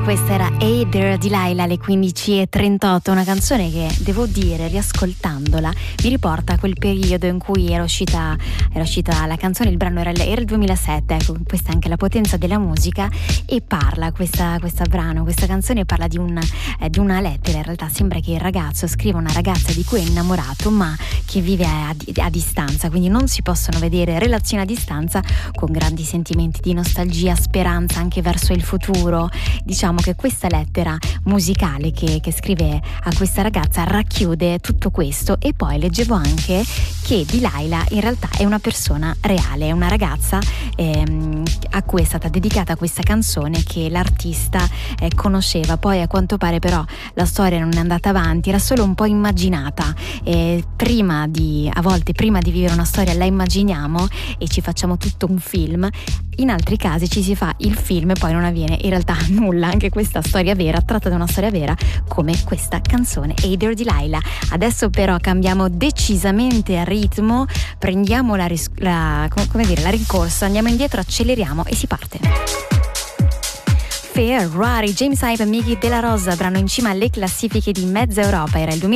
Questa era Hey There Delilah alle 15:38, una canzone che devo dire, riascoltandola, mi riporta a quel periodo in cui era uscita la canzone, il brano era il 2007, ecco, questa è anche la potenza della musica. E parla questa canzone parla di una lettera. In realtà sembra che il ragazzo scriva una ragazza di cui è innamorato ma che vive a distanza, quindi non si possono vedere, relazioni a distanza, con grandi sentimenti di nostalgia, speranza anche verso il futuro. Diciamo che questa lettera musicale che scrive a questa ragazza racchiude tutto questo. E poi leggevo anche che Delilah in realtà è una persona reale, è una ragazza a cui è stata dedicata questa canzone, che l'artista conosceva. Poi a quanto pare però la storia non è andata avanti, era solo un po' immaginata. A volte prima di vivere una storia la immaginiamo e ci facciamo tutto un film. In altri casi ci si fa il film e poi non avviene in realtà nulla. Anche questa storia vera, tratta da una storia vera, come questa canzone Hey There Delilah. Adesso però cambiamo decisamente il ritmo, prendiamo la rincorsa, andiamo indietro, acceleriamo e si parte. Ferrari, James Hype e Miki Della Rosa, brano in cima alle classifiche di mezza Europa, era il 2000.